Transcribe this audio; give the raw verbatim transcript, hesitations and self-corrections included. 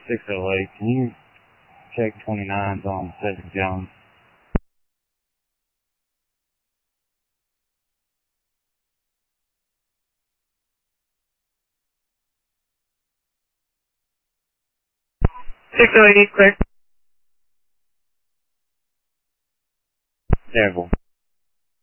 six oh eight. Can you check twenty-nines on Cedric Jones? six oh eight, clear. Terrible.